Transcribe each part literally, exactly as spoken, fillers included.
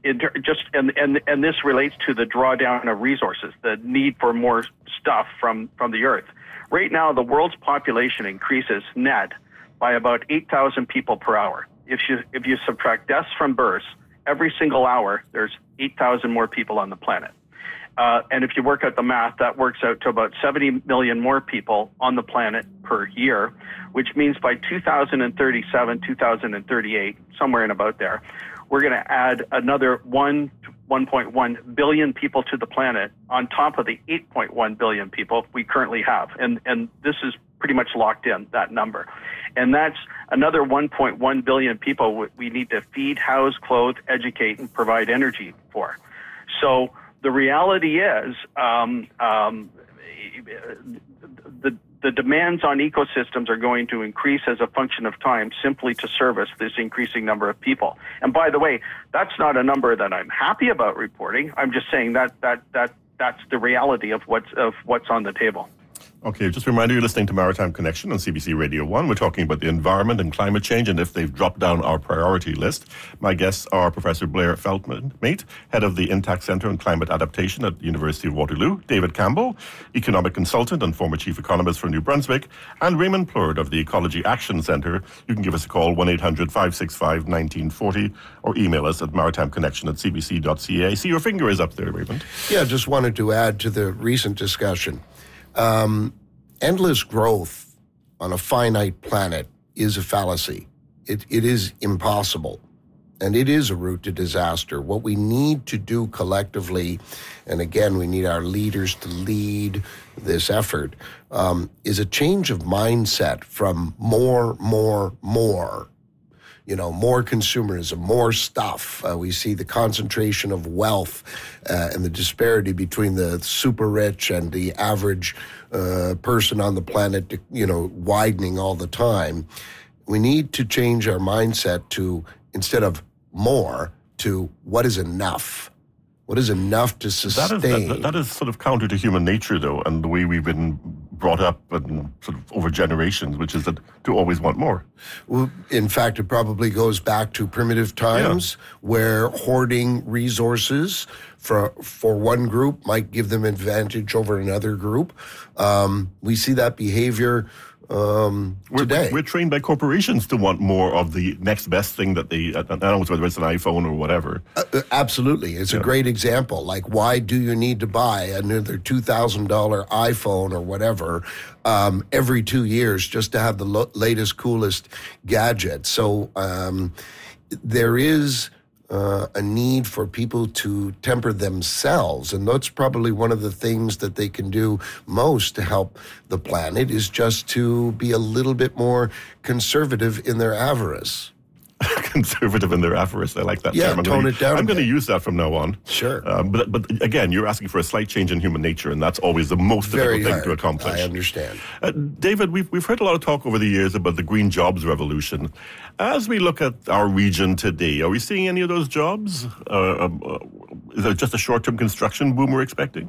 in ter- just and, and and this relates to the drawdown of resources, the need for more stuff from, from the earth. Right now, the world's population increases net by about eight thousand people per hour. If you if you subtract deaths from births, every single hour there's eight thousand more people on the planet. Uh, and if you work out the math, that works out to about seventy million more people on the planet per year, which means by two thousand thirty-seven, two thousand thirty-eight, somewhere in about there, we're going to add another one, one point one billion people to the planet on top of the eight point one billion people we currently have. And, and this is pretty much locked in, that number. And that's another one point one billion people we need to feed, house, clothe, educate, and provide energy for. So the reality is um, um, the, the demands on ecosystems are going to increase as a function of time simply to service this increasing number of people. And by the way, that's not a number that I'm happy about reporting. I'm just saying that that that that's the reality of what's of what's on the table. Okay, just a reminder, you're listening to Maritime Connection on C B C Radio one. We're talking about the environment and climate change and if they've dropped down our priority list. My guests are Professor Blair Feltmate, head of the Intact Centre on Climate Adaptation at the University of Waterloo, David Campbell, economic consultant and former chief economist for New Brunswick, and Raymond Plourde of the Ecology Action Centre. You can give us a call, one eight hundred, five six five, one nine four zero, or email us at maritimeconnection at c b c dot c a. I see your finger is up there, Raymond. Yeah, just wanted to add to the recent discussion. Um, endless growth on a finite planet is a fallacy. It, it is impossible, and it is a route to disaster. What we need to do collectively, and again, we need our leaders to lead this effort, um, is a change of mindset from more, more, more. You know, more consumerism, more stuff. Uh, we see the concentration of wealth uh, and the disparity between the super rich and the average uh, person on the planet, you know, widening all the time. We need to change our mindset to, instead of more, to what is enough. What is enough to sustain? That is, that, that is sort of counter to human nature, though, and the way we've been brought up and sort of over generations, which is that to always want more. Well, in fact, it probably goes back to primitive times yeah. where hoarding resources for for one group might give them advantage over another group. Um, we see that behavior Um, we're, today. We're trained by corporations to want more of the next best thing that they, I don't know whether it's an iPhone or whatever. Uh, absolutely. It's yeah. a great example. Like, why do you need to buy another two thousand dollars iPhone or whatever um, every two years just to have the lo- latest, coolest gadget? So um, there is Uh, a need for people to temper themselves. And that's probably one of the things that they can do most to help the planet, is just to be a little bit more conservative in their avarice. Conservative in their avarice. I like that yeah, term. I'm tone gonna, it down. I'm going to use that from now on. Sure. Um, but but again, you're asking for a slight change in human nature, and that's always the most Very difficult thing hard. to accomplish. I understand. Uh, David, we've we've heard a lot of talk over the years about the green jobs revolution. As we look at our region today, are we seeing any of those jobs? Uh, uh, is it just a short-term construction boom we're expecting?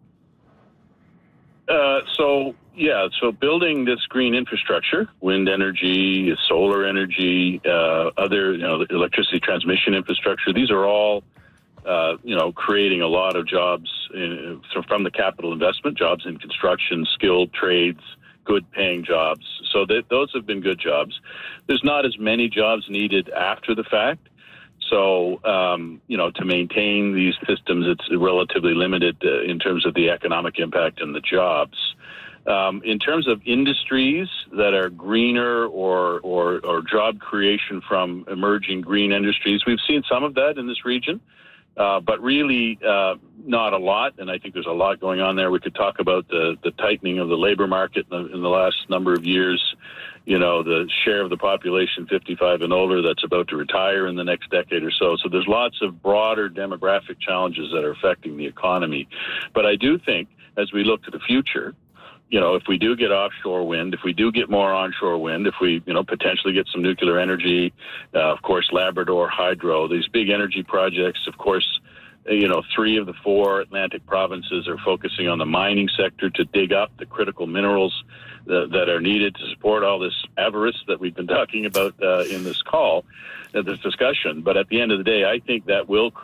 Uh, so, yeah, so building this green infrastructure, wind energy, solar energy, uh, other, you know, electricity transmission infrastructure, these are all, uh, you know, creating a lot of jobs in, from the capital investment, jobs in construction, skilled trades, good paying jobs. So that, those have been good jobs. There's not as many jobs needed after the fact. So, um, you know, to maintain these systems, it's relatively limited uh, in terms of the economic impact and the jobs. Um, in terms of industries that are greener or, or, or job creation from emerging green industries, we've seen some of that in this region, uh, but really uh, not a lot. And I think there's a lot going on there. We could talk about the, the tightening of the labor market in the, in the last number of years. You know, the share of the population fifty-five and older that's about to retire in the next decade or so. So there's lots of broader demographic challenges that are affecting the economy. But I do think, as we look to the future, you know, if we do get offshore wind, if we do get more onshore wind, if we, you know, potentially get some nuclear energy, uh, of course, Labrador hydro, these big energy projects, of course, you know, three of the four Atlantic provinces are focusing on the mining sector to dig up the critical minerals that, that are needed to support all this avarice that we've been talking about uh, in this call, uh, this discussion. But at the end of the day, I think that will